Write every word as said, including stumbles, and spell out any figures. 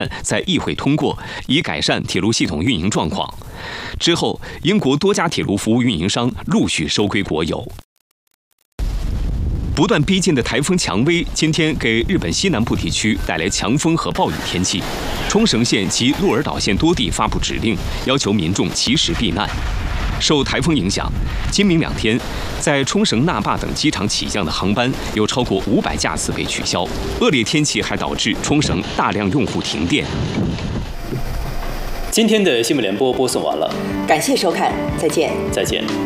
在议会通过，以改善铁路系统运营状况。之后，英国多家铁路服务运营商陆续收归国有。不断逼近的台风蔷薇，今天给日本西南部地区带来强风和暴雨天气。冲绳县及鹿儿岛县多地发布指令，要求民众及时避难。受台风影响，今明两天，在冲绳那霸等机场起降的航班有超过五百架次被取消。恶劣天气还导致冲绳大量用户停电。 今天的新闻联播播送完了， 感谢收看，再见， 再见。